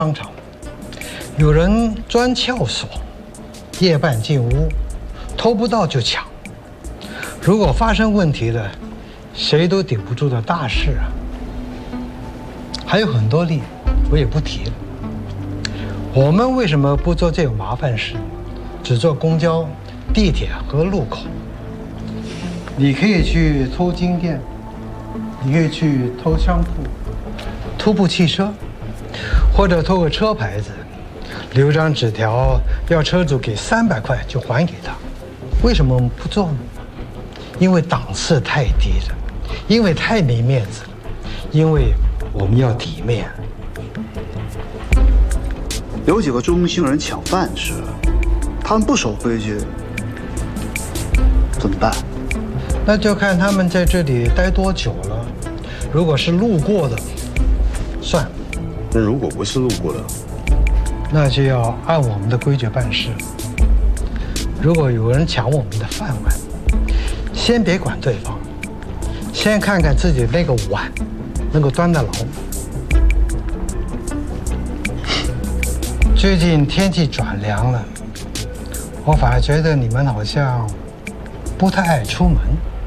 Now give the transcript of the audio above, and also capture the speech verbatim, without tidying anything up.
商场，有人钻撬锁，夜半进屋，偷不到就抢。如果发生问题了，谁都顶不住的大事啊！还有很多例，我也不提了。我们为什么不做这种麻烦事，只坐公交、地铁和路口？你可以去偷金店，你可以去偷商铺，偷部汽车，或者偷个车牌子，留张纸条，要车主给三百块就还给他。为什么我们不做呢？因为档次太低了，因为太没面子了，因为我们要体面。 有几个中兴人抢饭吃，他们不守规矩，怎么办？ 那就看他们在这里待多久了。如果是路过的，算了。 那如果不是路过的， 那就要按我们的规矩办事。如果有人抢我们的饭碗，先别管对方，先看看自己那个碗能够端得牢。最近天气转凉了，我反而觉得你们好像不太爱出门。